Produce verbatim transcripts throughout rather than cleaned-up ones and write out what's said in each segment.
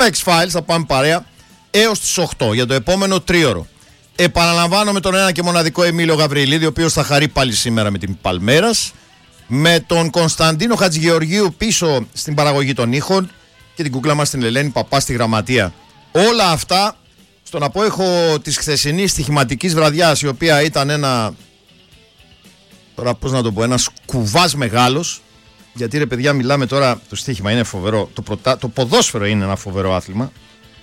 X-Files θα πάμε παρέα έως τις οκτώ για το επόμενο τρίωρο. Επαναλαμβάνω με τον ένα και μοναδικό Εμίλιο Γαβριλίδη, ο οποίος θα χαρεί πάλι σήμερα με την Παλμέρας. Με τον Κωνσταντίνο Χατζηγεωργίου πίσω στην παραγωγή των ήχων και την κούκλα μας την Ελένη Παπά στη γραμματεία. Όλα αυτά στον απόϊχο της χθεσινής στοιχηματικής βραδιάς, η οποία ήταν ένα, τώρα πώς να το πω, ένας κουβάς μεγάλος. Γιατί ρε παιδιά, μιλάμε τώρα, το στοίχημα είναι φοβερό, το, προτα... το ποδόσφαιρο είναι ένα φοβερό άθλημα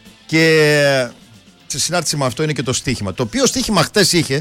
και σε συνάρτηση με αυτό είναι και το στοίχημα. Το οποίο στοίχημα χτες είχε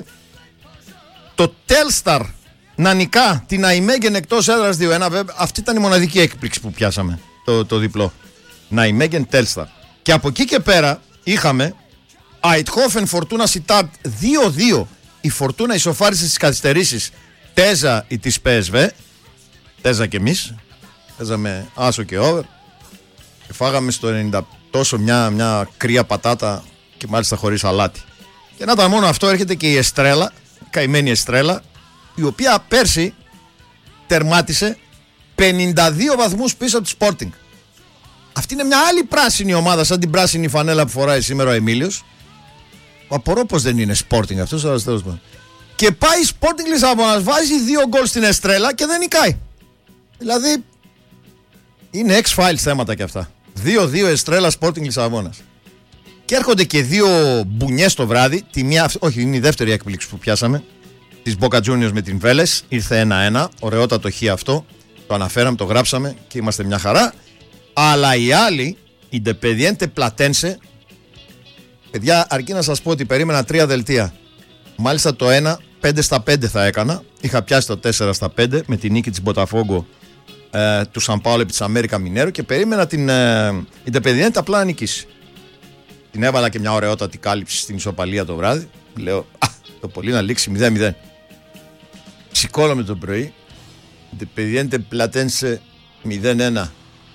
το Telstar να νικά την Ναϊμέγεν εκτός έδρας δύο ένα. Βέβαια, αυτή ήταν η μοναδική έκπληξη που πιάσαμε, το, το διπλό. Ναϊμέγεν Telstar. Και από εκεί και πέρα είχαμε Αιτχόφεν Φορτούνα Σιτάρτ δύο δύο. Η Φορτούνα ισοφάρισε στις καθυστερήσεις. Τέζα ή της πι ες βι. Τέζα και εμείς. Παίζαμε άσο και over. Και φάγαμε στο ενενήντα τόσο μια, μια κρύα πατάτα και μάλιστα χωρίς αλάτι. Και να τα μόνο αυτό, έρχεται και η Εστρέλα, καημένη Εστρέλα, η οποία πέρσι τερμάτισε πενήντα δύο βαθμούς πίσω από τη Sporting. Αυτή είναι μια άλλη πράσινη ομάδα, σαν την πράσινη φανέλα που φοράει σήμερα ο Εμίλιος. Απορώ πως δεν είναι Sporting αυτός, αλλά τέλος πάντων. Και πάει η Sporting Λισαβόνας, βάζει δύο γκολ στην Εστρέλα και δεν νικάει. Δηλαδή είναι X-Files θέματα και αυτά. δύο δύο Εστρέλα Sporting Λισαβόνας. Και έρχονται και δύο μπουνιές το βράδυ. Τη μία, όχι, είναι η δεύτερη έκπληξη που πιάσαμε. Της Boca Juniors με την Βέλες. Ήρθε ένα ένα. Ωραιότατο χ αυτό. Το αναφέραμε, το γράψαμε και είμαστε μια χαρά. Αλλά η άλλη, η Independiente Platense, παιδιά, αρκεί να σας πω ότι περίμενα τρία δελτία. Μάλιστα το ένα, πέντε στα πέντε θα έκανα. Είχα πιάσει το τέσσερα στα πέντε με την νίκη της Botafogo ε, του Σαν Πάολο επί της Αμέρικα Μινέρο και περίμενα την ε, Independiente απλά να νικήσει. Την έβαλα και μια ωραιότατη κάλυψη στην ισοπαλία το βράδυ. Λέω, α, το πολύ να λήξει μηδέν μηδέν. Σηκώνομαι το πρωί. Independiente Platense μηδέν ένα.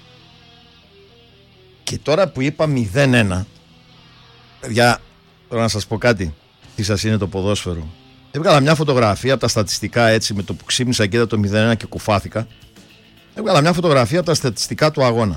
Και τώρα που είπα μηδέν ένα, παιδιά, τώρα να σας πω κάτι. Τι σας είναι το ποδόσφαιρο. Έβγαλα μια φωτογραφία από τα στατιστικά, έτσι, με το που ξύπνησα και είδα το μηδέν ένα και κουφάθηκα. Έβγαλα μια φωτογραφία από τα στατιστικά του αγώνα.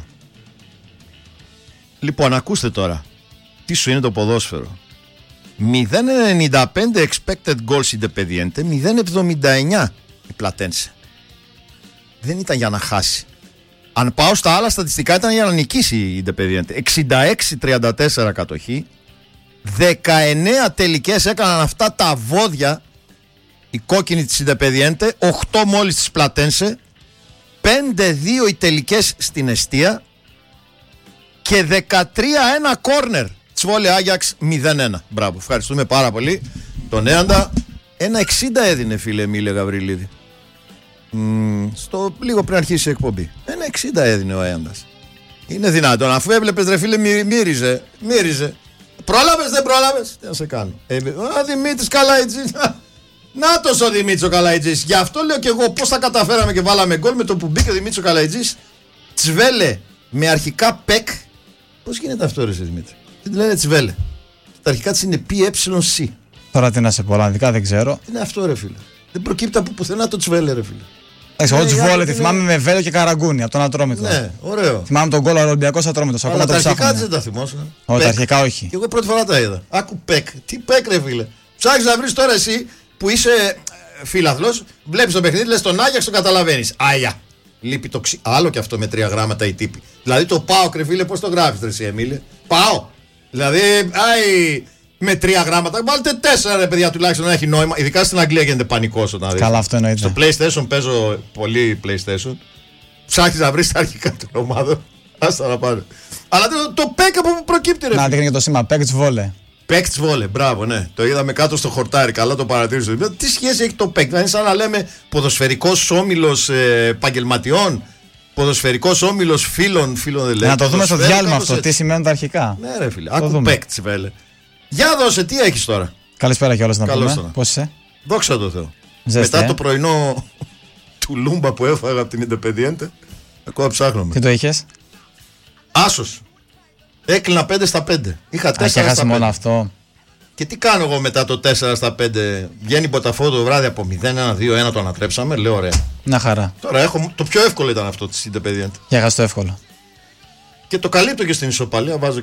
Λοιπόν, ακούστε τώρα. Τι σου είναι το ποδόσφαιρο. μηδέν ενενήντα πέντε expected goals Independiente, μηδέν εβδομήντα εννιά η Platense. Δεν ήταν για να χάσει. Αν πάω στα άλλα στατιστικά, ήταν για να νικήσει η Independiente. εξήντα έξι τριάντα τέσσερα κατοχή. δεκαεννέα τελικές έκαναν αυτά τα βόδια η κόκκινη της Independiente, οκτώ μόλις της Platense, πέντε δύο οι τελικές στην εστία και δεκατρία ένα κόρνερ Τσβόλε Άγιαξ μηδέν ένα. Μπράβο, ευχαριστούμε πάρα πολύ τον Έαντα. ένα εξήντα έδινε, φίλε Εμίλιο Γαβριλίδη. Mm, στο λίγο πριν αρχίσει η εκπομπή. ένα εξήντα έδινε ο Έαντας. Είναι δυνατόν, αφού έβλεπες ρε φίλε, μύ, μύριζε, μύριζε. Πρόλαβες, δεν πρόλαβες. Τι να σε κάνω. Ε, ο Δημήτρης Καλαϊτζής. Νάτος ο Δημήτρης ο Καλαϊτζής. Γι' αυτό λέω και εγώ πώς θα καταφέραμε και βάλαμε γκολ με το που μπήκε ο Δημήτρης ο Καλαϊτζής. Τσβέλε με αρχικά πεκ. Πώς γίνεται αυτό ρε Δημήτρη. Τι λένε Τσβέλε. Τα αρχικά της είναι πι ε σι. Τώρα τι να σε πω, Ολλανδικά δεν ξέρω. Είναι αυτό ρε φίλε. Δεν προκύπτει από πουθενά το Τσβέλε ρε φίλε. Εγώ Τσβόλε τη θυμάμαι με Βέλο και Καραγκούνι από τον Ατρόμητο. Ναι, ωραίο. Θυμάμαι τον γκολ Ολυμπιακός Ατρόμητος. Αλλά τα αρχικά δεν τα θυμόσαι. Όχι, τα αρχικά όχι. Και εγώ πρώτη φορά τα είδα. Άκου πεκ. Τι πεκ ρε φίλε. Ψάχνεις να βρεις τώρα εσύ που είσαι φίλαθλος, βλέπεις το παιχνίδι, λες τον Άγιαξ, το καταλαβαίνεις. Άγια. Λείπει το ξύ. Άλλο και αυτό με τρία γράμματα η τύπη. Δηλαδή το πάω ρε φίλε, πώς το γράφεις ρε εσύ Εμίλε. Πάω. Δηλαδή, άι, με τρία γράμματα. Βάλτε τέσσερα ρε παιδιά τουλάχιστον να έχει νόημα. Ειδικά στην Αγγλία γίνεται πανικός όταν δεις. Καλά, αυτό εννοείται. Στο PlayStation παίζω πολύ PlayStation. Ψάχνεις να βρεις τα αρχικά των ομάδων. Άστα να πάρω. Αλλά το, το πεκ από που προκύπτει ρε. Να δείχνει και το σήμα πεκ Τσβόλε. Πεκ Τσβόλε, μπράβο, ναι. Το είδαμε κάτω στο χορτάρι. Καλά το παρατήρησα. Τι σχέση έχει το πεκ. Δηλαδή, σαν να λέμε ποδοσφαιρικός όμιλος ε, επαγγελματιών. Ποδοσφαιρικός όμιλος φίλων, φίλων δεν λέει. Να το δούμε στο διάλειμμα αυτό, τι σημαίνουν τα αρχικά. Ναι, ρε φίλε. Άκου πεκ Τσβέλε. Για δώσε, τι έχεις τώρα. Καλησπέρα κιόλας να Καλώς πούμε. τώρα. Πώς είσαι. Δόξα τω Θεώ. Ζεστέ. Μετά το πρωινό του Λούμπα που έφαγα από την Independiente, ακόμα ψάχνομαι. Τι το είχες. Άσος. Έκλεινα πέντε στα πέντε. Είχα τέσσερα στα πέντε. Μόνο αυτό. Και τι κάνω εγώ μετά το τέσσερα στα πέντε. Βγαίνει Botafogo το βράδυ από μηδέν ένα δύο ένα, το ανατρέψαμε. Λέω ωραία. Μια χαρά. Τώρα έχω, το πιο εύκολο ήταν αυτό της Independiente. Για χάσει το εύκολο. και το καλύπτω και στην ισοπαλία. Βάζω